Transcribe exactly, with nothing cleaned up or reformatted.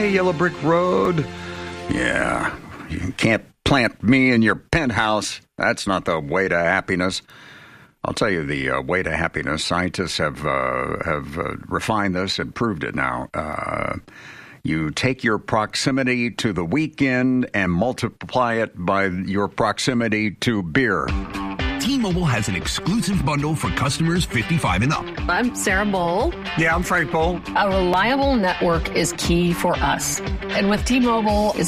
Hey, Yellow Brick Road. Yeah, you can't plant me in your penthouse. That's not the way to happiness. I'll tell you the uh, way to happiness. Scientists have uh, have uh, refined this and proved it now. Uh, you take your proximity to the weekend and multiply it by your proximity to beer. T-Mobile has an exclusive bundle for customers fifty-five and up. I'm Sarah Bowl. Yeah, I'm Frank Bowl. A reliable network is key for us. And with T-Mobile, it's